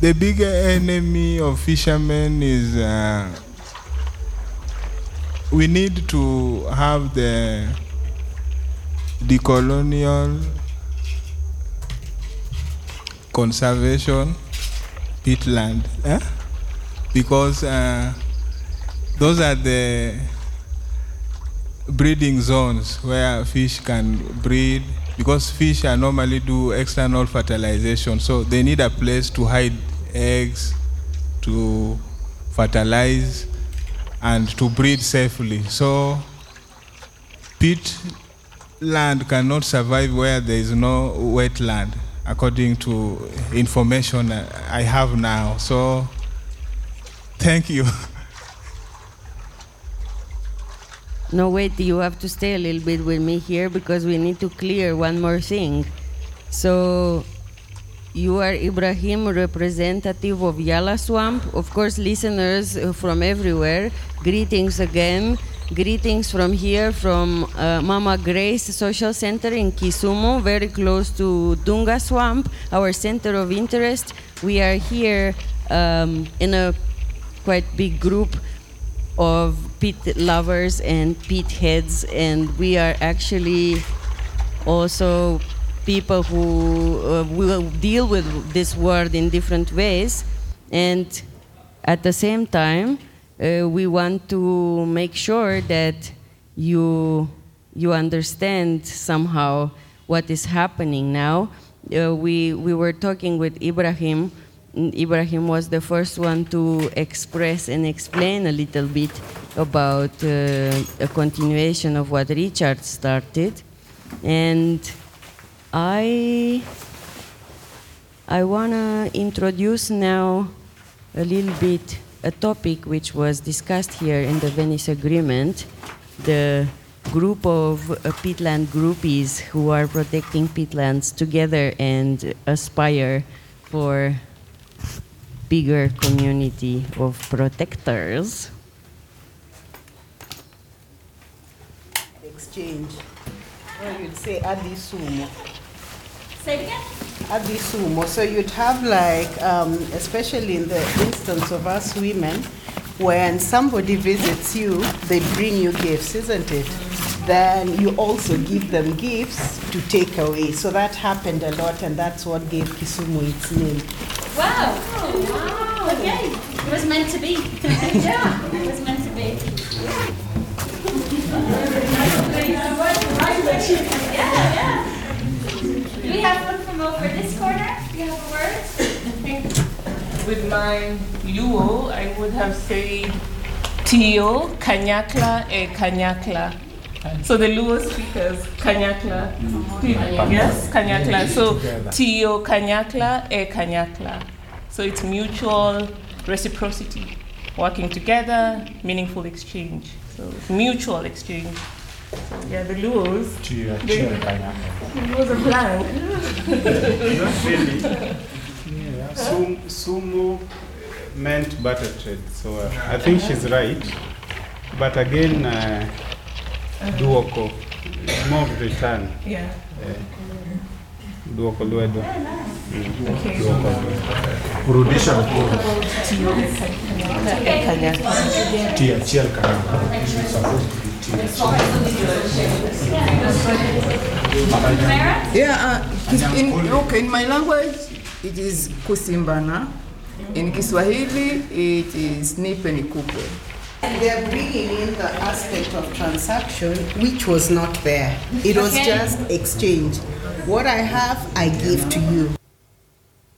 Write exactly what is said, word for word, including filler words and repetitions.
the bigger enemy of fishermen is uh, we need to have the decolonial conservation peatland, eh? because uh, those are the breeding zones where fish can breed, because fish are normally do external fertilization, so they need a place to hide eggs, to fertilize, and to breed safely. So peat land cannot survive where there is no wetland, according to information I have now. So thank you. No, wait, you have to stay a little bit with me here because we need to clear one more thing. So, you are Ibrahim, representative of Yala Swamp. Of course, listeners from everywhere, greetings again. Greetings from here, from uh, Mama Grace Social Center in Kisumu, very close to Dunga Swamp, our center of interest. We are here um, in a quite big group of peat lovers and peat heads, and we are actually also people who uh, will deal with this word in different ways, and at the same time uh, we want to make sure that you you understand somehow what is happening now. Uh, we we were talking with Ibrahim. Ibrahim was the first one to express and explain a little bit about uh, a continuation of what Richard started. And I, I want to introduce now a little bit a topic which was discussed here in the Venice Agreement, the group of uh, peatland groupies who are protecting peatlands together and aspire for bigger community of protectors. Exchange. Or you'd say adisumo. Say it again? Adisumo. So you'd have like, um, especially in the instance of us women, when somebody visits you, they bring you gifts, isn't it? Then you also give them gifts to take away. So that happened a lot, and that's what gave Kisumu its name. Wow. Oh, wow. Okay. It was meant to be. Yeah, it was meant to be. Yeah, yeah. Do we have one from over this corner? Do you have a word? I think with my Luo, I would have said Tio, Kanyakla, e Kanyakla. So the Luo speakers, Kanyakla. Yes, Kanyakla. So Tio, Kanyakla, e Kanyakla. So it's mutual reciprocity, working together, meaningful exchange. So mutual exchange. So yeah, the Luos. Tio, they, Tio, Kanyakla. It was a blank. Not really. Yeah. Sum, sumu meant butter trade, so uh, I think she's right. But again, uh, duoko, more of return. Yeah. Uh, duoko luedo. Okay. Kurudisha Tio, tia chiel Kanyakla. It's supposed to be tia. Yeah, uh, in, okay, in my language, it is kusimbana. In Kiswahili, it is nipe nikupe. They're bringing in the aspect of transaction, which was not there. It was Okay. just exchange. What I have, I give to you.